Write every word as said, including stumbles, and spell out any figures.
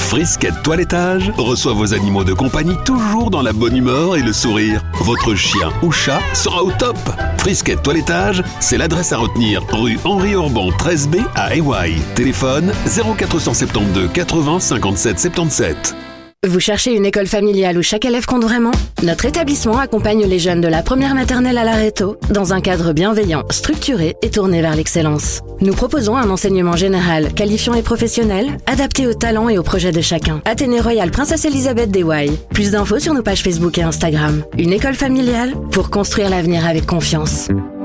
Frisquet Toilettage reçoit vos animaux de compagnie toujours dans la bonne humeur et le sourire. Votre chien ou chat sera au top. Frisquet Toilettage, c'est l'adresse à retenir, rue Henri Orban treize B à Hawaii. Téléphone zéro quatre cent soixante-douze quatre-vingts cinquante-sept soixante-dix-sept. Vous cherchez une école familiale où chaque élève compte vraiment ? Notre établissement accompagne les jeunes de la première maternelle à l'Areto dans un cadre bienveillant, structuré et tourné vers l'excellence. Nous proposons un enseignement général, qualifiant et professionnel, adapté aux talents et aux projets de chacun. Athénée Royal Princesse Elisabeth d'Hawaï. Plus d'infos sur nos pages Facebook et Instagram. Une école familiale pour construire l'avenir avec confiance.